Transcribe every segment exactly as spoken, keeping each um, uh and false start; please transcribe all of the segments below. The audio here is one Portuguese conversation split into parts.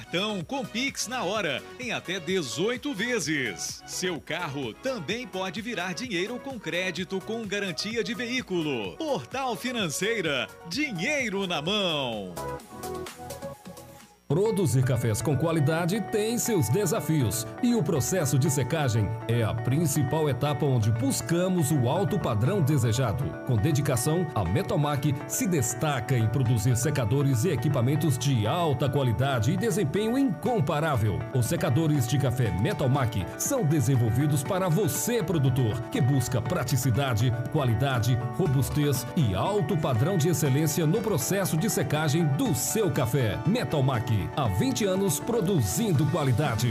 cartão com Pix na hora, em até dezoito vezes. Seu carro também pode virar dinheiro com crédito com garantia de veículo. Portal Financeira, dinheiro na mão. Produzir cafés com qualidade tem seus desafios e o processo de secagem é a principal etapa onde buscamos o alto padrão desejado. Com dedicação, a Metalmac se destaca em produzir secadores e equipamentos de alta qualidade e desempenho incomparável. Os secadores de café Metalmac são desenvolvidos para você, produtor, que busca praticidade, qualidade, robustez e alto padrão de excelência no processo de secagem do seu café. Metalmac, há vinte anos produzindo qualidade.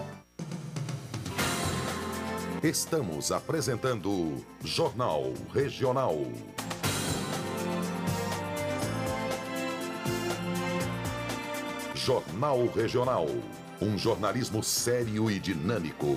Estamos apresentando Jornal Regional. Jornal Regional. Um jornalismo sério e dinâmico.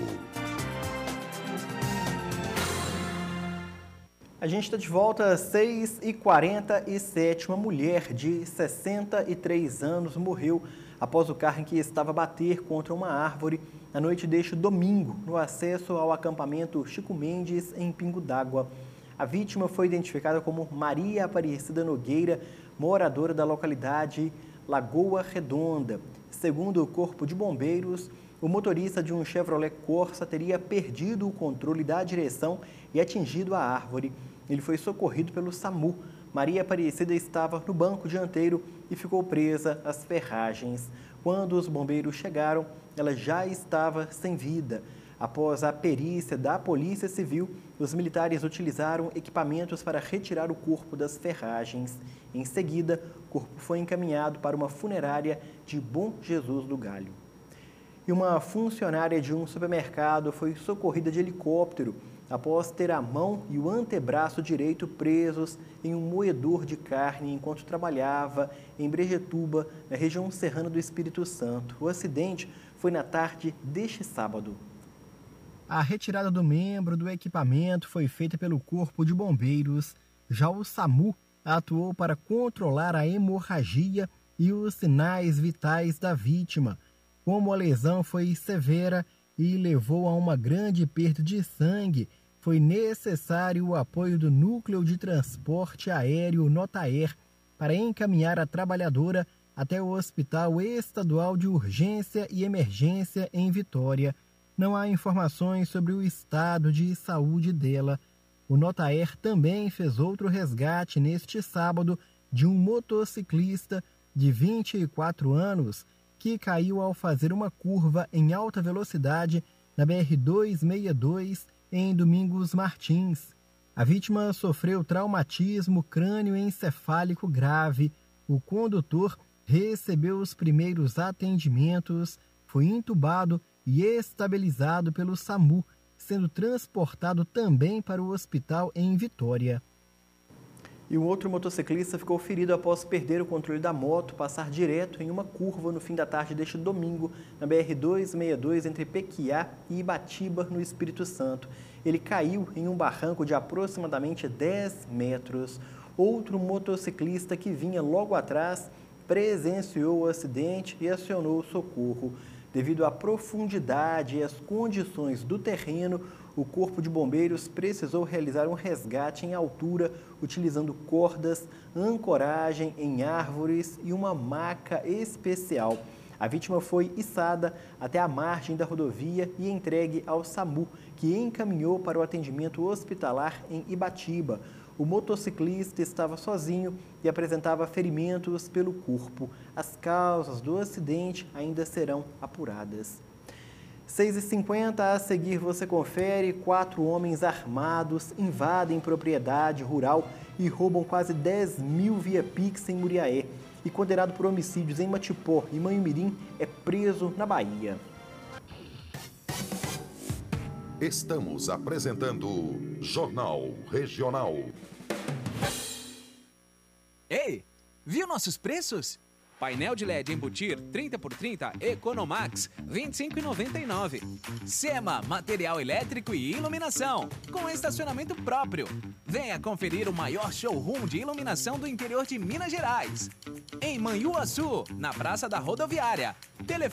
A gente está de volta às seis e quarenta e sete. Uma mulher de sessenta e três anos morreu após o carro em que estava a bater contra uma árvore na noite deste domingo, no acesso ao acampamento Chico Mendes, em Pingo d'Água. A vítima foi identificada como Maria Aparecida Nogueira, moradora da localidade Lagoa Redonda. Segundo o Corpo de Bombeiros, o motorista de um Chevrolet Corsa teria perdido o controle da direção e atingido a árvore. Ele foi socorrido pelo SAMU. Maria Aparecida estava no banco dianteiro e ficou presa às ferragens. Quando os bombeiros chegaram, ela já estava sem vida. Após a perícia da Polícia Civil, os militares utilizaram equipamentos para retirar o corpo das ferragens. Em seguida, o corpo foi encaminhado para uma funerária de Bom Jesus do Galho. E uma funcionária de um supermercado foi socorrida de helicóptero após ter a mão e o antebraço direito presos em um moedor de carne enquanto trabalhava em Brejetuba, na região serrana do Espírito Santo. O acidente foi na tarde deste sábado. A retirada do membro do equipamento foi feita pelo Corpo de Bombeiros. Já o SAMU atuou para controlar a hemorragia e os sinais vitais da vítima. Como a lesão foi severa e levou a uma grande perda de sangue, foi necessário o apoio do Núcleo de Transporte Aéreo Notaer para encaminhar a trabalhadora até o Hospital Estadual de Urgência e Emergência em Vitória. Não há informações sobre o estado de saúde dela. O Notaer também fez outro resgate neste sábado de um motociclista de vinte e quatro anos que caiu ao fazer uma curva em alta velocidade na B R duzentos e sessenta e dois em Domingos Martins. A vítima sofreu traumatismo crânioencefálico grave. O condutor recebeu os primeiros atendimentos, foi entubado e estabilizado pelo SAMU, sendo transportado também para o hospital em Vitória. E um outro motociclista ficou ferido após perder o controle da moto, passar direto em uma curva no fim da tarde deste domingo, na B R duzentos e sessenta e dois, entre Pequiá e Ibatiba, no Espírito Santo. Ele caiu em um barranco de aproximadamente dez metros. Outro motociclista que vinha logo atrás presenciou o acidente e acionou o socorro. Devido à profundidade e às condições do terreno, o Corpo de Bombeiros precisou realizar um resgate em altura, utilizando cordas, ancoragem em árvores e uma maca especial. A vítima foi içada até a margem da rodovia e entregue ao SAMU, que encaminhou para o atendimento hospitalar em Ibatiba. O motociclista estava sozinho e apresentava ferimentos pelo corpo. As causas do acidente ainda serão apuradas. seis e cinquenta, a seguir você confere: quatro homens armados invadem propriedade rural e roubam quase dez mil via Pix em Muriaé. E condenado por homicídios em Matipó e Manhumirim é preso na Bahia. Estamos apresentando Jornal Regional. Ei, viu nossos preços? Painel de L E D embutir trinta por trinta Economax vinte e cinco reais e noventa e nove centavos. SEMA, material elétrico e iluminação, com estacionamento próprio. Venha conferir o maior showroom de iluminação do interior de Minas Gerais. Em Manhuaçu, na Praça da Rodoviária. Telefone